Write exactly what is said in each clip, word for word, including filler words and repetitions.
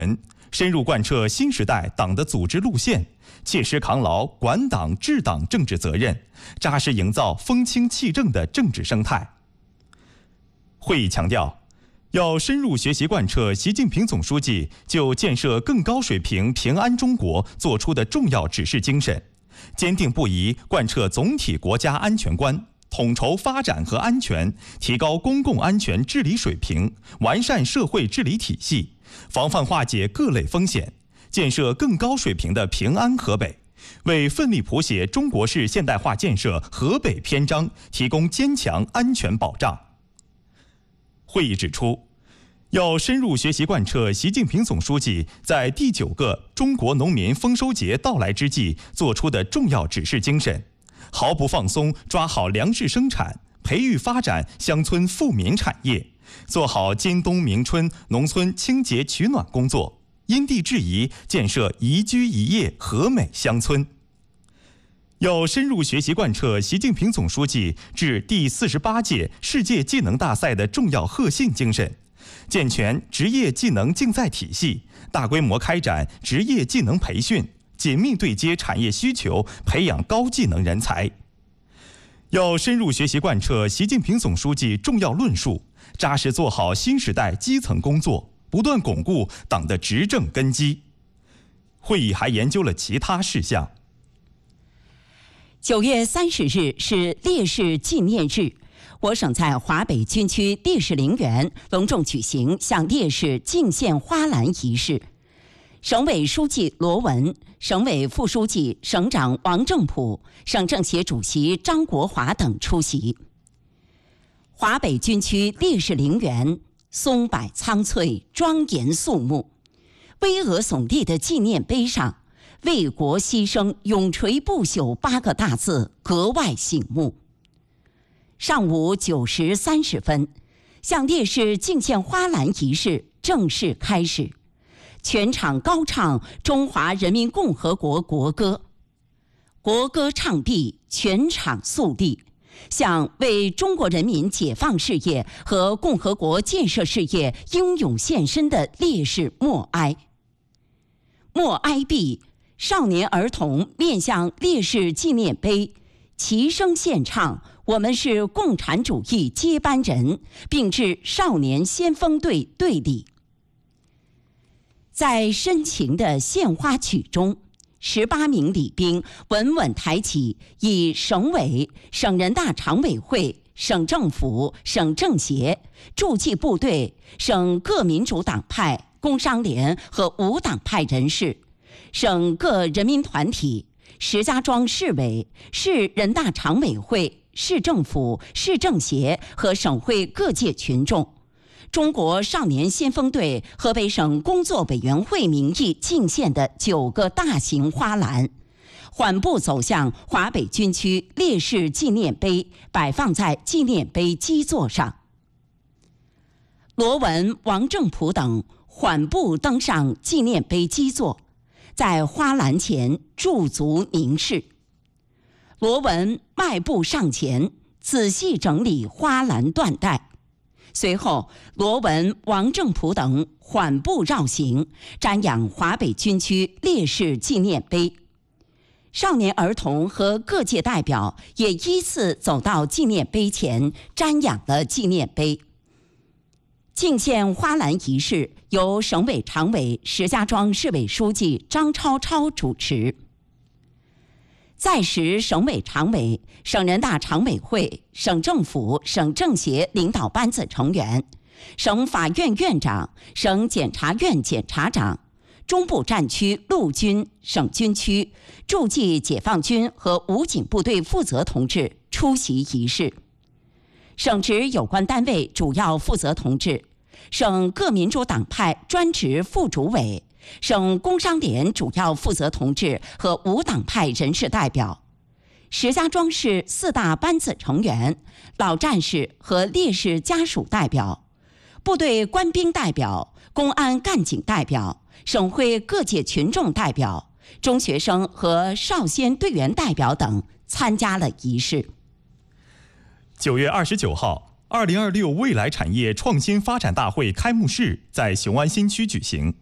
深入贯彻新时代党的组织路线，切实扛牢管党治党政治责任，扎实营造风清气正的政治生态。会议强调，要深入学习贯彻习近平总书记就建设更高水平平安中国作出的重要指示精神，坚定不移贯彻总体国家安全观，统筹发展和安全，提高公共安全治理水平，完善社会治理体系，防范化解各类风险，建设更高水平的平安河北，为奋力谱写中国式现代化建设河北篇章提供坚强安全保障。会议指出，要深入学习贯彻习近平总书记在第九个中国农民丰收节到来之际作出的重要指示精神，毫不放松抓好粮食生产，培育发展乡村富民产业，做好今冬明春农村清洁取暖工作，因地制宜建设宜居宜业和美乡村。要深入学习贯彻习近平总书记致第四十八届世界技能大赛的重要贺信精神，健全职业技能竞赛体系，大规模开展职业技能培训，紧密对接产业需求，培养高技能人才。要深入学习贯彻习近平总书记重要论述，扎实做好新时代基层工作，不断巩固党的执政根基。会议还研究了其他事项。 九月三十日是烈士纪念日，我省在华北军区烈士陵园隆重举行向烈士敬献花篮仪式。省委书记罗文、省委副书记、省长王正普、省政协主席张国华等出席。华北军区烈士陵园松柏苍翠，庄严肃穆，巍峨耸立的纪念碑上，为国牺牲永垂不朽八个大字格外醒目。上午九时三十分，向烈士敬献花篮仪式正式开始，全场高唱中华人民共和国国歌。国歌唱毕，全场肃立，向为中国人民解放事业和共和国建设事业英勇献身的烈士默哀。默哀毕，少年儿童面向烈士纪念碑，齐声献唱“我们是共产主义接班人”，并致少年先锋队队礼。在深情的献花曲中，十八名礼兵稳稳抬起以省委、省人大常委会、省政府、省政协、驻纪部队、省各民主党派、工商联和无党派人士、省各人民团体、石家庄市委、市人大常委会、市政府、市政协和省会各界群众，中国少年先锋队河北省工作委员会名义敬献的九个大型花篮，缓步走向华北军区烈士纪念碑，摆放在纪念碑基座上。罗文、王正普等缓步登上纪念碑基座，在花篮前驻足凝视。罗文迈步上前，仔细整理花篮缎带。随后，罗文、王正普等缓步绕行，瞻仰华北军区烈士纪念碑。少年儿童和各界代表也依次走到纪念碑前，瞻仰了纪念碑。敬献花篮仪式由省委常委、石家庄市委书记张超超主持。在时省委常委、省人大常委会、省政府、省政协领导班子成员、省法院院长、省检察院检察长、中部战区陆军、省军区、驻纪解放军和武警部队负责同志出席仪式。省直有关单位主要负责同志、省各民主党派专职副主委、省工商联主要负责同志和无党派人士代表，石家庄市四大班子成员、老战士和烈士家属代表，部队官兵代表、公安干警代表、省会各界群众代表、中学生和少先队员代表等参加了仪式。 九月二十九号，二零二六未来产业创新发展大会开幕式在雄安新区举行。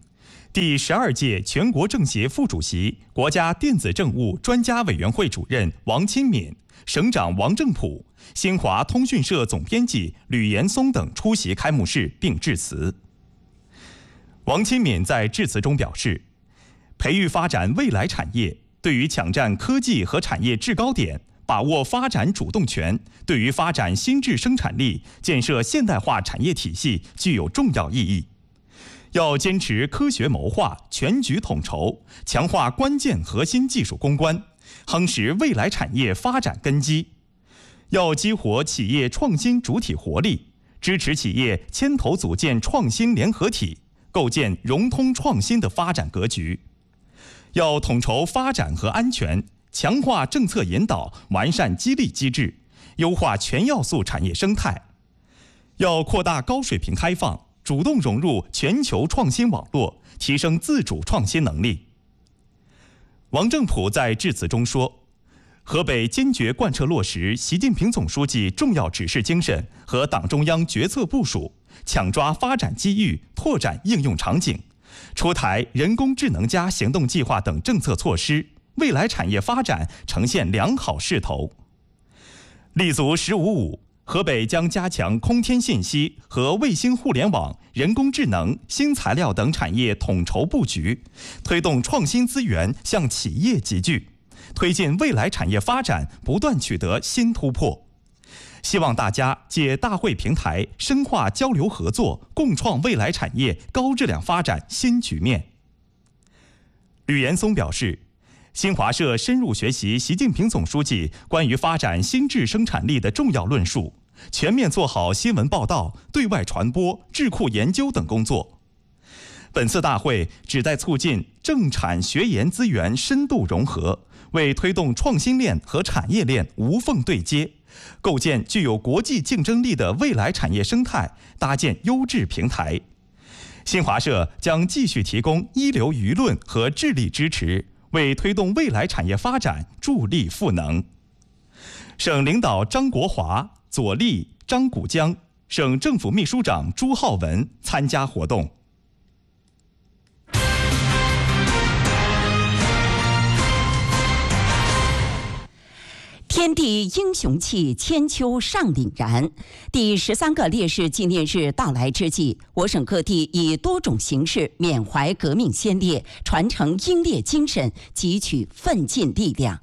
第十二届全国政协副主席、国家电子政务专家委员会主任王钦敏、省长王正普、新华通讯社总编辑吕岩松等出席开幕式并致辞。王钦敏在致辞中表示，培育发展未来产业，对于抢占科技和产业制高点，把握发展主动权，对于发展新质生产力、建设现代化产业体系具有重要意义。要坚持科学谋划、全局统筹，强化关键核心技术攻关，夯实未来产业发展根基。要激活企业创新主体活力，支持企业牵头组建创新联合体，构建融通创新的发展格局。要统筹发展和安全，强化政策引导，完善激励机制，优化全要素产业生态。要扩大高水平开放，主动融入全球创新网络，提升自主创新能力。王正普在致辞中说，河北坚决贯彻落实习近平总书记重要指示精神和党中央决策部署，抢抓发展机遇，拓展应用场景，出台人工智能加行动计划等政策措施，未来产业发展呈现良好势头。立足“十五五”，河北将加强空天信息和卫星互联网、人工智能、新材料等产业统筹布局，推动创新资源向企业集聚，推进未来产业发展不断取得新突破。希望大家借大会平台深化交流合作，共创未来产业高质量发展新局面。吕岩松表示，新华社深入学习习近平总书记关于发展新质生产力的重要论述，全面做好新闻报道、对外传播、智库研究等工作。本次大会旨在促进政产学研资源深度融合，为推动创新链和产业链无缝对接，构建具有国际竞争力的未来产业生态，搭建优质平台。新华社将继续提供一流舆论和智力支持，为推动未来产业发展助力赋能。省领导张国华、左立、张谷江，省政府秘书长朱浩文参加活动。 天地英雄气，千秋尚凛然。第十三个烈士纪念日到来之际，我省各地以多种形式缅怀革命先烈，传承英烈精神，汲取奋进力量。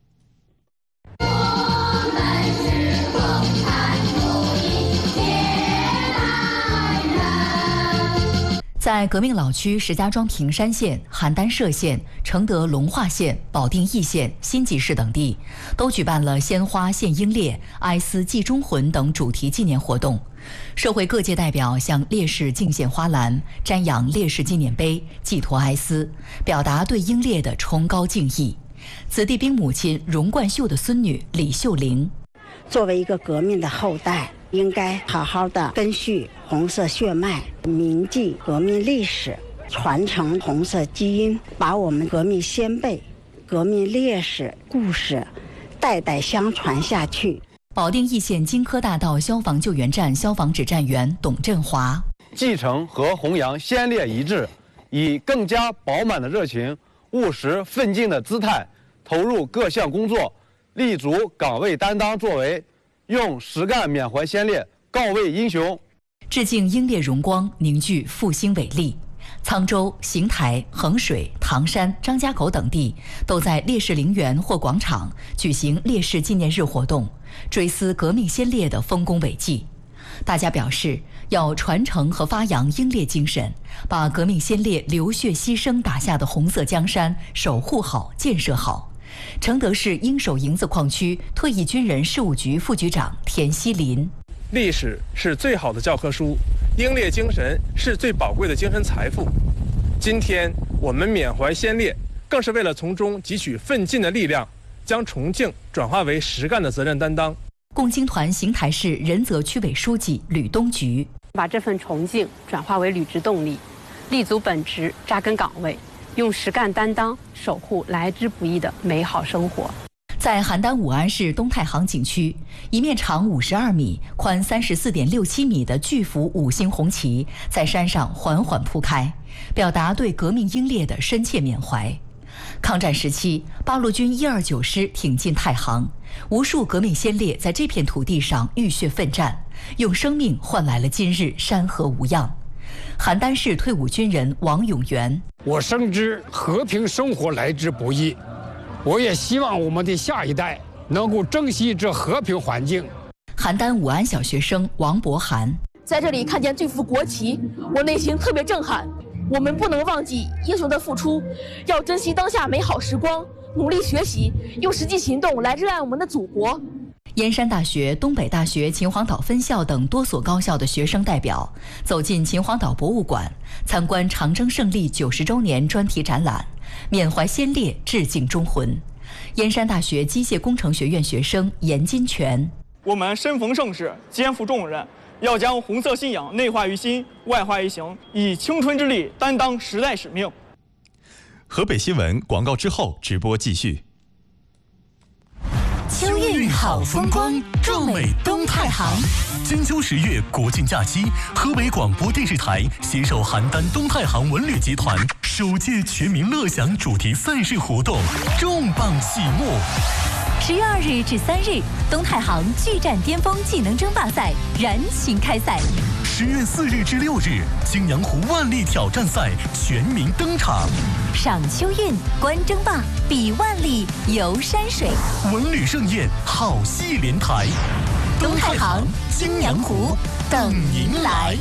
在革命老区石家庄平山县、邯郸歙县、承德龙化县、保定义县、新集市等地，都举办了鲜花献英烈、哀思祭忠魂等主题纪念活动。社会各界代表向烈士敬献花篮，瞻仰烈士纪念碑，寄托哀思，表达对英烈的崇高敬意。子弟兵母亲荣冠秀的孙女李秀玲， 作为一个革命的后代，应该好好的根续红色血脉，铭记革命历史，传承红色基因，把我们革命先辈、革命烈士故事代代相传下去。 保定义县金科大道消防救援站消防指战员董振华， 继承和弘扬先烈遗志，以更加饱满的热情、务实奋进的姿态投入各项工作，立足岗位担当作为，用实干缅怀先烈，告慰英雄， 致敬英烈荣光，凝聚复兴伟力。沧州、邢台、衡水、唐山、张家口等地都在烈士陵园或广场举行烈士纪念日活动，追思革命先烈的丰功伟绩。大家表示，要传承和发扬英烈精神，把革命先烈流血牺牲打下的红色江山守护好、建设好。承德市鹰首营子矿区退役军人事务局副局长田锡林， 历史是最好的教科书，英烈精神是最宝贵的精神财富。今天我们缅怀先烈，更是为了从中汲取奋进的力量，将崇敬转化为实干的责任担当。 共青团邢台市仁泽区委书记吕东菊， 把这份崇敬转化为履职动力，立足本职，扎根岗位，用实干担当守护来之不易的美好生活。 在邯郸武安市东太行景区，一面长五十二米、宽三十四点六七米的巨幅五星红旗在山上缓缓铺开，表达对革命英烈的深切缅怀。抗战时期，八路军一二九师挺进太行，无数革命先烈在这片土地上浴血奋战，用生命换来了今日山河无恙。邯郸市退伍军人王永元： 我深知和平生活来之不易，我也希望我们的下一代能够珍惜这和平环境。 邯郸武安小学生王博涵： 在这里看见这幅国旗，我内心特别震撼。我们不能忘记英雄的付出，要珍惜当下美好时光，努力学习，用实际行动来热爱我们的祖国。 燕山大学、东北大学秦皇岛分校等多所高校的学生代表走进秦皇岛博物馆，参观长征胜利九十周年专题展览，缅怀先烈，致敬忠魂。燕山大学机械工程学院学生严金泉： 我们身逢盛世，肩负重任，要将红色信仰内化于心，外化于行，以青春之力担当时代使命。 河北新闻广告之后直播继续。 秋韵好风光，壮美东太行。金秋十月国庆假期，河北广播电视台携手邯郸东太行文旅集团首届全民乐享主题赛事活动重磅启幕。 十月二日至三日，东太行巨战巅峰技能争霸赛燃情开赛。 十月四日至六日，青阳湖万历挑战赛全民登场。 赏秋韵，观争霸，比万历，游山水， 文旅盛宴，好戏连台。 东太行，青阳湖，等您来。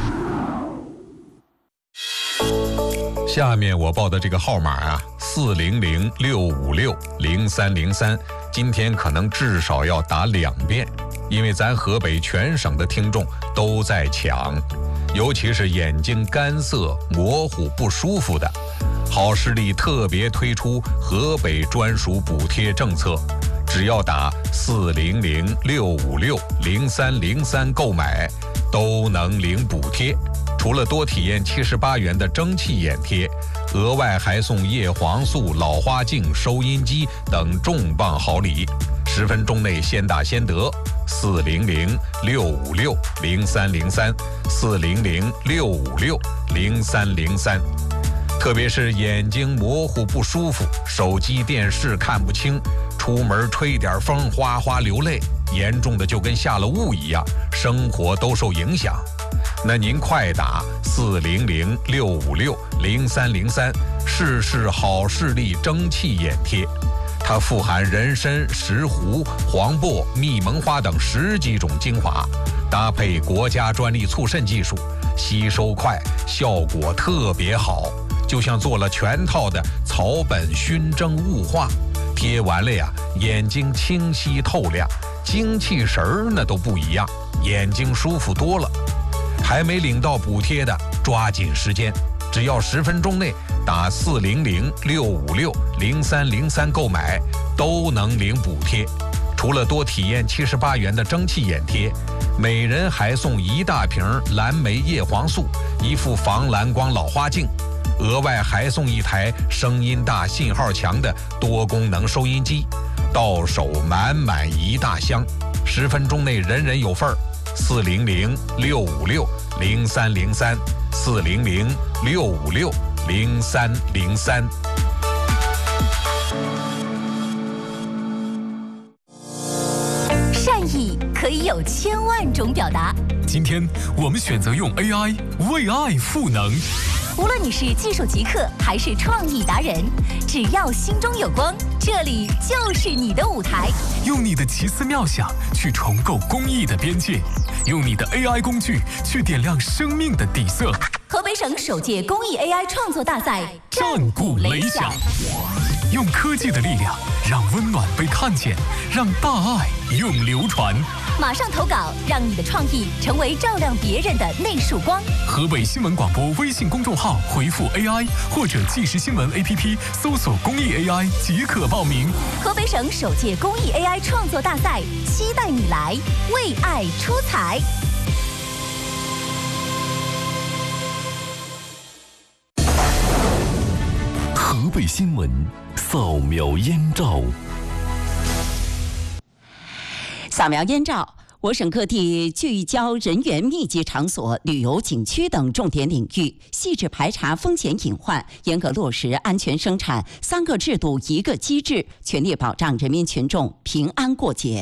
下面我报的这个号码啊，四零零六五六零三零三，今天可能至少要打两遍，因为咱河北全省的听众都在抢，尤其是眼睛干涩、模糊、不舒服的，好视力特别推出河北专属补贴政策，只要打四零零六五六零三零三购买，都能领补贴。除了多体验七十八元的蒸汽眼贴，额外还送叶黄素、老花镜、收音机等重磅好礼。十分钟内先打先得，四零零六五六零三零三，四零零六五六零三零三。特别是眼睛模糊不舒服，手机电视看不清，出门吹点风哗哗流泪，严重的就跟下了雾一样，生活都受影响。那您快打四零零六五六零三零三，试试好视力蒸汽眼贴。它富含人参、石斛、黄柏、蜜蒙花等十几种精华，搭配国家专利促渗技术，吸收快，效果特别好，就像做了全套的草本熏蒸雾化。贴完了呀，眼睛清晰透亮，精气神儿那都不一样，眼睛舒服多了。还没领到补贴的，抓紧时间，只要十分钟内打四零零六五六零三零三购买，都能领补贴。除了多体验七十八元的蒸汽眼贴，每人还送一大瓶蓝莓叶黄素，一副防蓝光老花镜，额外还送一台声音大、信号强的多功能收音机，到手满满一大箱，十分钟内人人有份儿。四零零六五六零三零三，四零零六五六零三零三。 善意可以有千万种表达， 今天我们选择用 A I 为爱赋能。 无论你是技术极客还是创意达人，只要心中有光，这里就是你的舞台。 用你的奇思妙想去重构公益的边界，用你的 A I 工具去点亮生命的底色。 河北省首届公益 A I 创作大赛战鼓擂响，用科技的力量让温暖被看见，让大爱永流传。 马上投稿，让你的创意成为照亮别人的那束光。 河北新闻广播微信公众号回复 A I 或者即时新闻 A P P 搜索公益 A I 即可报名。 河北省首届公益 A I 创作大赛，期待你来为爱出彩。 河北新闻扫描燕赵。 扫描烟照，我省各地聚焦人员密集场所、旅游景区等重点领域，细致排查风险隐患，严格落实安全生产三个制度一个机制，全力保障人民群众平安过节。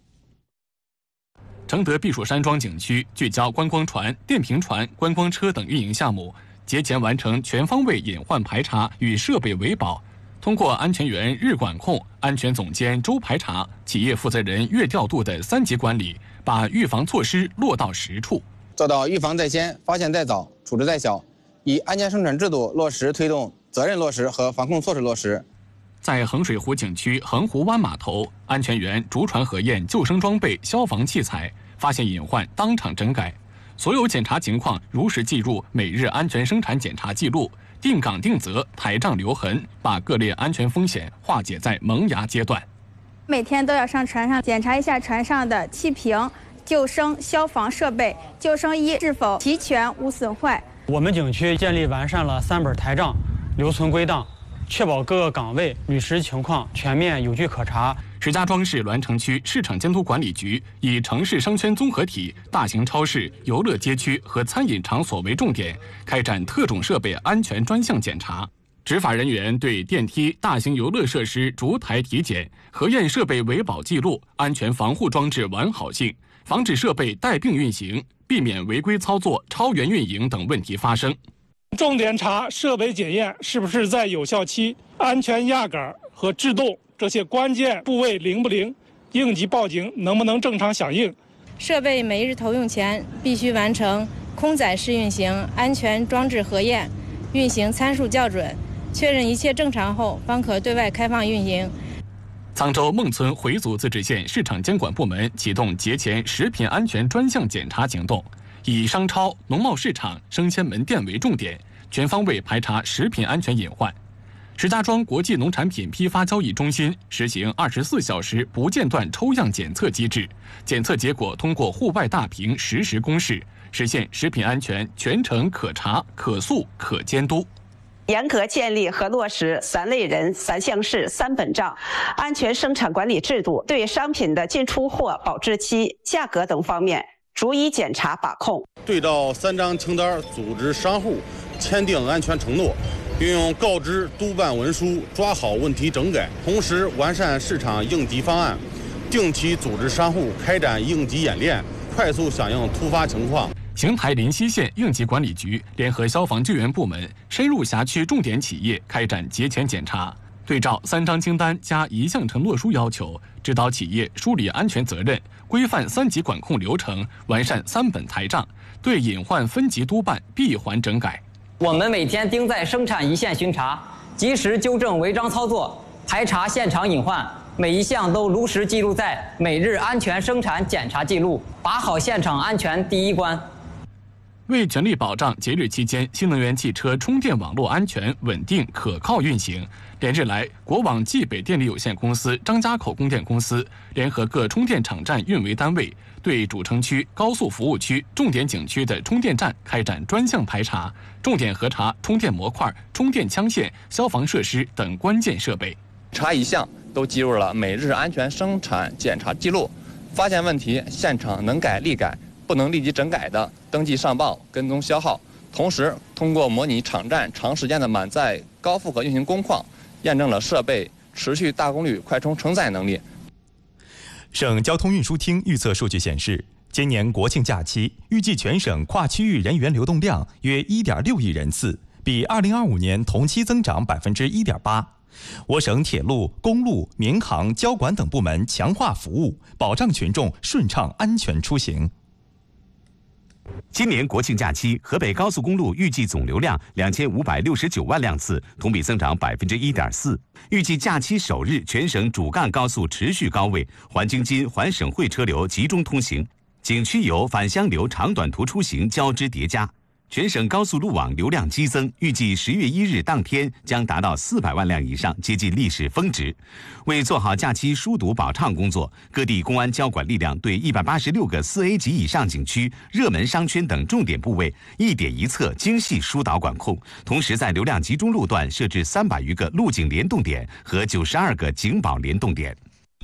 承德避暑山庄景区聚焦观光船、电瓶船、观光车等运营项目，节前完成全方位隐患排查与设备维保。通过安全员日管控、安全总监周排查、企业负责人月调度的三级管理，把预防措施落到实处， 做到预防在先、发现在早、处置在小，以安全生产制度落实推动责任落实和防控措施落实。 在衡水湖景区衡湖湾码头，安全员逐船核验救生装备、消防器材，发现隐患当场整改，所有检查情况如实记入每日安全生产检查记录，定岗定责、台账留痕，把各类安全风险化解在萌芽阶段。 每天都要上船上检查一下船上的气瓶、救生、消防设备、救生衣是否齐全无损坏。 我们景区建立完善了三本台账，留存归档，确保各个岗位履实情况全面有据可查。 石家庄市栾城区市场监督管理局以城市商圈综合体、大型超市、游乐街区和餐饮场所为重点，开展特种设备安全专项检查。执法人员对电梯、大型游乐设施逐台体检，核验设备维保记录、安全防护装置完好性，防止设备带病运行，避免违规操作、超员运营等问题发生。 重点查设备检验是不是在有效期，安全压杆和制动这些关键部位灵不灵，应急报警能不能正常响应。 设备每日投用前必须完成空载试运行、安全装置核验、运行参数校准，确认一切正常后方可对外开放运营。 沧州孟村回族自治县市场监管部门启动节前食品安全专项检查行动，以商超、农贸市场、生鲜门店为重点，全方位排查食品安全隐患。石家庄国际农产品批发交易中心实行二十四小时不间断抽样检测机制，检测结果通过户外大屏实时公示，实现食品安全全程可查、可溯、可监督。 严格建立和落实三类人、三项式、三本账安全生产管理制度，对商品的进出货、保质期、价格等方面逐一检查把控。 对照三张清单，组织商户签订安全承诺，并用告知、督办文书抓好问题整改，同时完善市场应急方案，定期组织商户开展应急演练，快速响应突发情况。 邢台临溪县应急管理局联合消防救援部门，深入辖区重点企业开展节前检查，对照三张清单加一项承诺书要求，指导企业梳理安全责任，规范三级管控流程，完善三本台账，对隐患分级督办，闭环整改。 我们每天盯在生产一线巡查，及时纠正违章操作，排查现场隐患，每一项都如实记录在每日安全生产检查记录，把好现场安全第一关。 为全力保障节日期间新能源汽车充电网络安全、稳定、可靠运行，连日来，国网冀北电力有限公司、张家口供电公司联合各充电场站运维单位，对主城区、高速服务区、重点景区的充电站开展专项排查，重点核查充电模块、充电枪线、消防设施等关键设备。 查一项都记入了每日安全生产检查记录，发现问题现场能改立改，不能立即整改的登记上报、跟踪消耗。同时，通过模拟场站长时间的满载高负荷运行工况，验证了设备持续大功率快充承载能力。 省交通运输厅预测数据显示，今年国庆假期预计全省跨区域人员流动量约 一点六亿人次，比二零二五年同期增长 百分之一点八。我省铁路、公路、民航、交管等部门强化服务，保障群众顺畅安全出行。 今年国庆假期，河北高速公路预计总流量两千五百六十九万辆次，同比增长百分之一点四。预计假期首日，全省主干高速持续高位，环京津、环省会车流集中通行，景区游、返乡流长短途出行交织叠加。全省高速路网流量激增，预计十月一日当天将达到四百万辆以上，接近历史峰值。为做好假期疏堵保畅工作，各地公安交管力量对一百八十六个四 A 级以上景区、热门商圈等重点部位一点一策精细疏导管控，同时在流量集中路段设置三百余个路警联动点和九十二个警保联动点。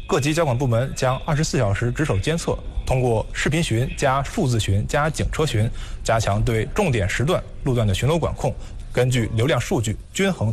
各级交管部门将二十四小时值守监测，通过视频巡加数字巡加警车巡，加强对重点时段路段的巡逻管控，根据流量数据均衡